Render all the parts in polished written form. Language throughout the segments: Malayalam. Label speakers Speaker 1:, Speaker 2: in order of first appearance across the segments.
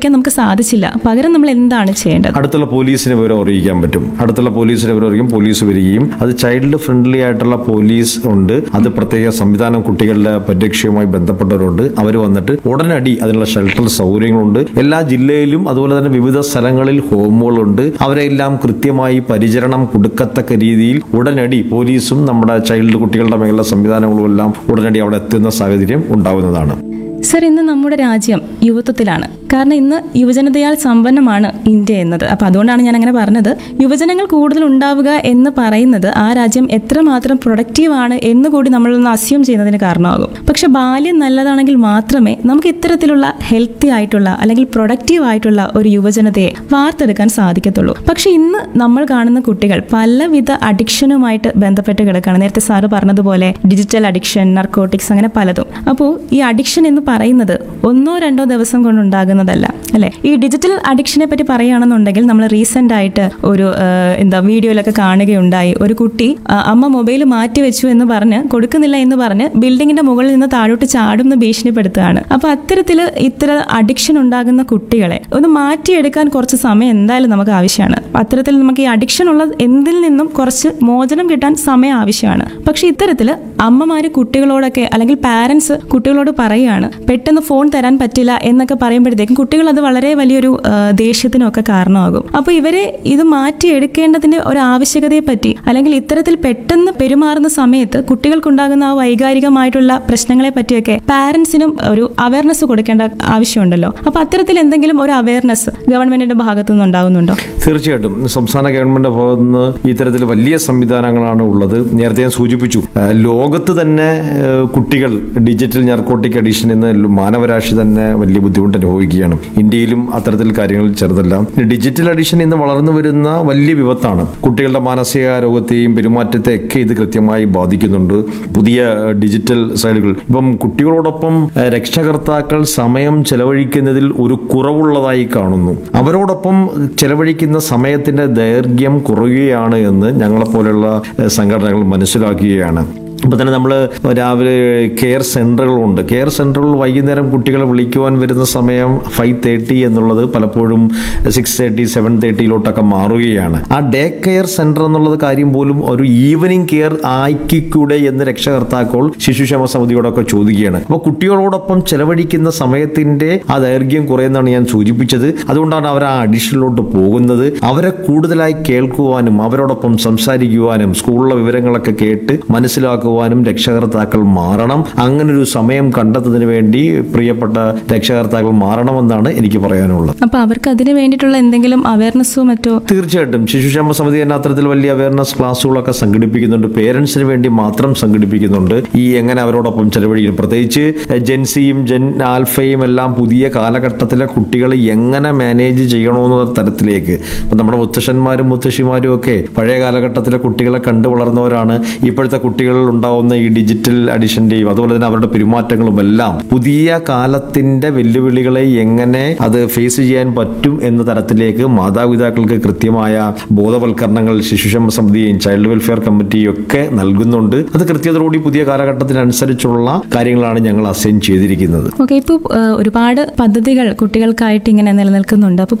Speaker 1: അറിയിക്കാൻ നമുക്ക് സാധിച്ചില്ല. പകരം നമ്മൾ എന്താണ് ചെയ്യേണ്ടത്?
Speaker 2: അടുത്തുള്ള പോലീസിനെ വിവരം അറിയിക്കാൻ പറ്റും. അടുത്തുള്ള പോലീസിനെ വിവരം അറിയിക്കും, പോലീസ് വരികയും അത് ചൈൽഡ് ഫ്രണ്ട്ലി ആയിട്ടുള്ള പോലീസ് ഉണ്ട്. അത് പ്രത്യേക സംവിധാനം കുട്ടികളുടെ പരിരക്ഷയുമായി ബന്ധപ്പെട്ടവരുണ്ട്. അവർ വന്നിട്ട് ഉടനടി അതിനുള്ള ഷെൽട്ടർ സൗകര്യങ്ങളുണ്ട്. എല്ലാ ജില്ലയിലും അതുപോലെ തന്നെ വിവിധ സ്ഥലങ്ങളിൽ ഹോമുകളുണ്ട്. അവരെല്ലാം കൃത്യമായി പരിചരണം കൊടുക്കത്തക്ക രീതിയിൽ ഉടനടി പോലീസും നമ്മുടെ ചൈൽഡ് കുട്ടികളുടെ മേഖല സംവിധാനങ്ങളും എല്ലാം ഉടനടി അവിടെ എത്തുന്ന സാഹചര്യം ഉണ്ടാവുന്നതാണ്.
Speaker 1: സർ, ഇന്ന് നമ്മുടെ രാജ്യം യുവത്വത്തിലാണ്. കാരണം ഇന്ന് യുവജനതയാൽ സമ്പന്നമാണ് ഇന്ത്യ എന്നത്. അപ്പോൾ അതുകൊണ്ടാണ് ഞാൻ അങ്ങനെ പറഞ്ഞത്. യുവജനങ്ങൾ കൂടുതൽ ഉണ്ടാവുക എന്ന് പറയുന്നത് ആ രാജ്യം എത്രമാത്രം പ്രൊഡക്റ്റീവാണ് എന്ന് കൂടി നമ്മളൊന്ന് അസ്യൂം ചെയ്യുന്നതിന് കാരണമാകും. പക്ഷെ ബാല്യം നല്ലതാണെങ്കിൽ മാത്രമേ നമുക്ക് ഇത്തരത്തിലുള്ള ഹെൽത്തി ആയിട്ടുള്ള അല്ലെങ്കിൽ പ്രൊഡക്റ്റീവ് ആയിട്ടുള്ള ഒരു യുവജനതയെ വാർത്തെടുക്കാൻ സാധിക്കത്തുള്ളൂ. പക്ഷെ ഇന്ന് നമ്മൾ കാണുന്ന കുട്ടികൾ പലവിധ അഡിക്ഷനുമായിട്ട് ബന്ധപ്പെട്ട് കിടക്കുകയാണ്. നേരത്തെ സാറ് പറഞ്ഞതുപോലെ ഡിജിറ്റൽ അഡിക്ഷൻ, നർക്കോട്ടിക്സ്, അങ്ങനെ പലതും. അപ്പോൾ ഈ അഡിക്ഷൻ എന്ന് പറയുന്നത് 1-2 ദിവസം കൊണ്ടുണ്ടാകുന്നതല്ല, അല്ലെ? ഈ ഡിജിറ്റൽ അഡിക്ഷനെ പറ്റി പറയുകയാണെന്നുണ്ടെങ്കിൽ നമ്മൾ റീസെന്റ് ആയിട്ട് ഒരു വീഡിയോയിലൊക്കെ കാണുകയുണ്ടായി. ഒരു കുട്ടി അമ്മ മൊബൈൽ മാറ്റിവെച്ചു എന്ന് പറഞ്ഞ്, കൊടുക്കുന്നില്ല എന്ന് പറഞ്ഞ് ബിൽഡിങ്ങിന്റെ മുകളിൽ നിന്ന് താഴോട്ട് ചാടുന്ന ഭീഷണിപ്പെടുത്തുകയാണ്. അപ്പൊ ഇത്തരം അഡിക്ഷൻ ഉണ്ടാകുന്ന കുട്ടികളെ ഒന്ന് മാറ്റിയെടുക്കാൻ കുറച്ച് സമയം എന്തായാലും നമുക്ക് ആവശ്യമാണ്. അത്തരത്തിൽ നമുക്ക് ഈ അഡിക്ഷൻ ഉള്ള എന്തിൽ നിന്നും കുറച്ച് മോചനം കിട്ടാൻ സമയം ആവശ്യമാണ്. പക്ഷെ ഇത്തരത്തിൽ അമ്മമാര് കുട്ടികളോടൊക്കെ അല്ലെങ്കിൽ പാരന്റ്സ് കുട്ടികളോട് പറയുകയാണ് പെട്ടെന്ന് ഫോൺ തരാൻ പറ്റില്ല എന്നൊക്കെ പറയുമ്പോഴത്തേക്കും കുട്ടികൾ അത് വളരെ വലിയൊരു ദേഷ്യത്തിനൊക്കെ കാരണമാകും. അപ്പൊ ഇവരെ ഇത് മാറ്റിയെടുക്കേണ്ടതിന്റെ ഒരു ആവശ്യകതയെ പറ്റി അല്ലെങ്കിൽ ഇത്തരത്തിൽ പെട്ടെന്ന് പെരുമാറുന്ന സമയത്ത് കുട്ടികൾക്കുണ്ടാകുന്ന ആ വൈകാരികമായിട്ടുള്ള പ്രശ്നങ്ങളെ പറ്റിയൊക്കെ പാരന്റ്സിനും ഒരു അവയർനെസ് കൊടുക്കേണ്ട ആവശ്യമുണ്ടല്ലോ. അപ്പൊ അത്തരത്തിൽ എന്തെങ്കിലും ഒരു അവയർനെസ് ഗവൺമെന്റിന്റെ ഭാഗത്തു നിന്ന് ഉണ്ടാകുന്നുണ്ടോ?
Speaker 2: തീർച്ചയായിട്ടും സംസ്ഥാന ഗവൺമെന്റിന്റെ ഭാഗത്തു നിന്ന് ഇത്തരത്തിൽ വലിയ സംവിധാനങ്ങളാണ് ഉള്ളത്. നേരത്തെ ഞാൻ സൂചിപ്പിച്ചു, ലോകത്ത് തന്നെ കുട്ടികൾ ഡിജിറ്റൽ നർക്കോട്ടിക് അഡിക്ഷൻ എന്ന മാനവരാശി തന്നെ വലിയ ബുദ്ധിമുട്ട് അനുഭവിക്കുകയാണ്. ഇന്ത്യയിലും അത്തരത്തിൽ കാര്യങ്ങൾ ചെറുതല്ല. ഡിജിറ്റൽ അഡിക്ഷൻ ഇന്ന് വളർന്നു വരുന്ന വലിയ വിപത്താണ്. കുട്ടികളുടെ മാനസികാരോഗ്യത്തെയും പെരുമാറ്റത്തെയൊക്കെ ഇത് കൃത്യമായി ബാധിക്കുന്നുണ്ട്. പുതിയ ഡിജിറ്റൽ സൈഡുകൾ ഇപ്പം കുട്ടികളോടൊപ്പം രക്ഷകർത്താക്കൾ സമയം ചെലവഴിക്കുന്നതിൽ ഒരു കുറവുള്ളതായി കാണുന്നു. അവരോടൊപ്പം ചെലവഴിക്കുന്ന സമയത്തിന്റെ ദൈർഘ്യം കുറയുകയാണ് എന്ന് ഞങ്ങളെപ്പോലെയുള്ള സംഘടനകൾ മനസ്സിലാക്കുകയാണ്. അപ്പോൾ തന്നെ നമ്മൾ രാവിലെ കെയർ സെൻ്ററുകളുണ്ട്. കെയർ സെൻ്ററുകൾ വൈകുന്നേരം കുട്ടികളെ വിളിക്കുവാൻ വരുന്ന സമയം 5:30 എന്നുള്ളത് പലപ്പോഴും 6:30, 7:30 മാറുകയാണ്. ആ ഡേ കെയർ സെൻ്റർ എന്നുള്ളത് കാര്യം പോലും ഒരു ഈവനിങ് കെയർ ആക്കിക്കൂടെ എന്ന് രക്ഷകർത്താക്കൾ ശിശുക്ഷേമ സമിതിയോടൊക്കെ ചോദിക്കുകയാണ്. അപ്പോൾ കുട്ടികളോടൊപ്പം ചെലവഴിക്കുന്ന സമയത്തിന്റെ ആ ദൈർഘ്യം കുറയുന്നതാണ് ഞാൻ സൂചിപ്പിച്ചത്. അതുകൊണ്ടാണ് അവർ ആ അഡിഷനിലോട്ട് പോകുന്നത്. അവരെ കൂടുതലായി കേൾക്കുവാനും അവരോടൊപ്പം സംസാരിക്കുവാനും സ്കൂളിലെ വിവരങ്ങളൊക്കെ കേട്ട് മനസ്സിലാക്കുവാനും രക്ഷകർത്താക്കൾ മാറണം. അങ്ങനൊരു സമയം കണ്ടെത്തുന്നതിന് വേണ്ടി പ്രിയപ്പെട്ട രക്ഷകർത്താക്കൾ മാറണമെന്നാണ് എനിക്ക് പറയാനുള്ളത്.
Speaker 1: അപ്പൊ അവർക്ക് അതിന് വേണ്ടിയിട്ടുള്ള എന്തെങ്കിലും അവയർനെസ്സോ മറ്റോ?
Speaker 2: തീർച്ചയായിട്ടും ശിശുക്ഷേമ സമിതി തന്നെ അത്തരത്തിൽ വലിയ അവയർനെസ് ക്ലാസ്സുകളൊക്കെ സംഘടിപ്പിക്കുന്നുണ്ട്. പേരൻസിന് വേണ്ടി മാത്രം സംഘടിപ്പിക്കുന്നുണ്ട്. ഈ എങ്ങനെ അവരോടൊപ്പം ചെലവഴിക്കും, പ്രത്യേകിച്ച് ജെൻസിയും ജെൻ ആൽഫയും എല്ലാം പുതിയ കാലഘട്ടത്തിലെ കുട്ടികളെ എങ്ങനെ മാനേജ് ചെയ്യണമെന്ന തരത്തിലേക്ക്. ഇപ്പം നമ്മുടെ മുത്തശ്ശന്മാരും മുത്തശ്ശിമാരും ഒക്കെ പഴയ കാലഘട്ടത്തിലെ കുട്ടികളെ കണ്ടു വളർന്നവരാണ്. ഇപ്പോഴത്തെ കുട്ടികൾ ഉണ്ടാവുന്ന ഈ ഡിജിറ്റൽ അഡിഷന്റെയും അതുപോലെ തന്നെ അവരുടെ പെരുമാറ്റങ്ങളും എല്ലാം പുതിയ കാലത്തിന്റെ വെല്ലുവിളികളെ എങ്ങനെ അത് ഫേസ് ചെയ്യാൻ പറ്റും എന്ന തരത്തിലേക്ക് മാതാപിതാക്കൾക്ക് കൃത്യമായ ബോധവൽക്കരണങ്ങൾ ശിശുക്ഷേമ സമിതിയും ചൈൽഡ് വെൽഫെയർ കമ്മിറ്റിയും ഒക്കെ നൽകുന്നുണ്ട്. അത് കൃത്യതയോടുകൂടി പുതിയ കാലഘട്ടത്തിനനുസരിച്ചുള്ള കാര്യങ്ങളാണ് ഞങ്ങൾ അസൈൻ ചെയ്തിരിക്കുന്നത്.
Speaker 1: ഓക്കെ, ഇപ്പോൾ ഒരുപാട് പദ്ധതികൾ കുട്ടികൾക്കായിട്ട് ഇങ്ങനെ നിലനിൽക്കുന്നുണ്ട്. അപ്പോൾ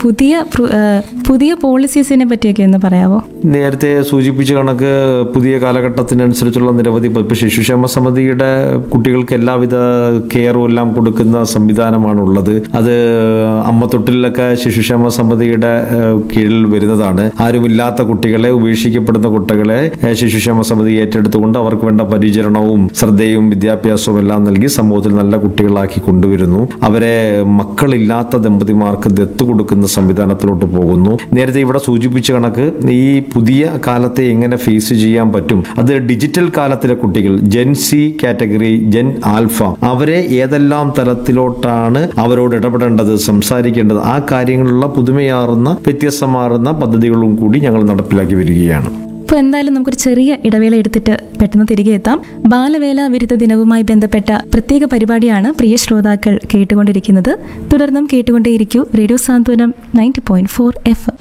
Speaker 1: പുതിയ പോളിസീസിനെ പറ്റിയൊക്കെ ഒന്ന് പറയാമോ?
Speaker 2: നേരത്തെ സൂചിപ്പിച്ച കണക്ക് പുതിയ കാലഘട്ടത്തിനനുസരിച്ചുള്ള നിരവധി ശിശുക്ഷേമ സമിതിയുടെ കുട്ടികൾക്ക് എല്ലാവിധ കെയറും എല്ലാം കൊടുക്കുന്ന സംവിധാനമാണുള്ളത്. അത് അമ്മത്തൊട്ടിലൊക്കെ ശിശുക്ഷേമ സമിതിയുടെ കീഴിൽ വരുന്നതാണ്. ആരുമില്ലാത്ത കുട്ടികളെ, ഉപേക്ഷിക്കപ്പെടുന്ന കുട്ടികളെ ശിശുക്ഷേമ സമിതി ഏറ്റെടുത്തുകൊണ്ട് അവർക്ക് വേണ്ട പരിചരണവും ശ്രദ്ധയും വിദ്യാഭ്യാസവും എല്ലാം നൽകി സമൂഹത്തിൽ നല്ല കുട്ടികളാക്കി കൊണ്ടുവരുന്നു. അവരെ മക്കളില്ലാത്ത ദമ്പതിമാർക്ക് ദത്ത് കൊടുക്കുന്ന സംവിധാനത്തിലോട്ട് പോകുന്നു. നേരത്തെ ഇവിടെ സൂചിപ്പിച്ച കണക്ക് ഈ പുതിയ കാലത്തെ എങ്ങനെ ഫേസ് ചെയ്യാൻ പറ്റും, അത് ഡിജിറ്റൽ കാലത്തിലെ കുട്ടികൾ gen C category, gen alpha, അവരെ ഏതെല്ലാം തലത്തിലോട്ടാണ് അവരോട് ഇടപെടേണ്ടത്, സംസാരിക്കേണ്ടത്, ആ കാര്യങ്ങളുള്ള പുതുമയാർന്ന വ്യത്യസ്തമാർന്ന പദ്ധതികളും കൂടി ഞങ്ങൾ നടപ്പിലാക്കി വരികയാണ്.
Speaker 1: ഇപ്പോൾ എന്തായാലും നമുക്കൊരു ചെറിയ ഇടവേള എടുത്തിട്ട് പെട്ടെന്ന് തിരികെ എത്താം. ബാലവേല വിരുദ്ധ ദിനവുമായി ബന്ധപ്പെട്ട പ്രത്യേക പരിപാടിയാണ് പ്രിയ ശ്രോതാക്കൾ കേട്ടുകൊണ്ടിരിക്കുന്നത്. തുടർന്നും കേട്ടുകൊണ്ടേയിരിക്കൂ റേഡിയോ സാന്ത്വനം 90.4 FM.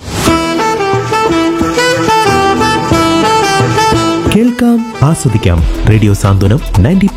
Speaker 3: കേൾക്കാം, ആസ്വദിക്കാം. റേഡിയോ സാന്ത്വനം 90.